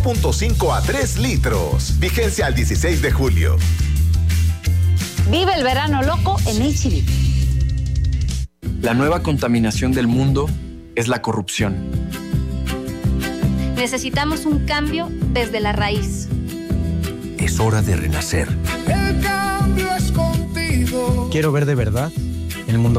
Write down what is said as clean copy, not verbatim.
2.5 a 3 litros. Vigencia al 16 de julio. Vive el verano loco en H-E-B. La nueva contaminación del mundo es la corrupción. Necesitamos un cambio desde la raíz. Es hora de renacer. El cambio es contigo. Quiero ver de verdad el mundo